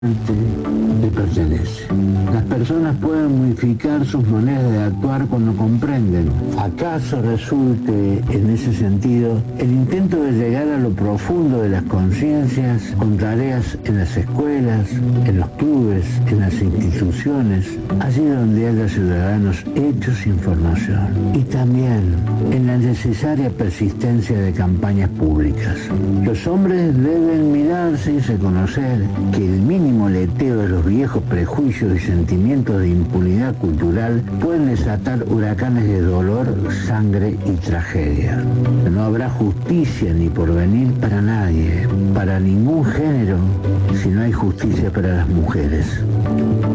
le pertenece. Las personas pueden modificar sus maneras de actuar cuando comprenden. ¿Acaso resulte, en ese sentido, el intento de llegar a lo profundo de las conciencias con tareas en las escuelas, en los clubes, en las instituciones, allí donde haya ciudadanos hechos información? Y también en la necesaria persistencia de campañas públicas. Los hombres deben mirarse y reconocer que el mínimo leteo de los viejos prejuicios y sentimientos de impunidad cultural pueden desatar huracanes de dolor, sangre y tragedia. No habrá justicia ni porvenir para nadie, para ningún género, si no hay justicia para las mujeres.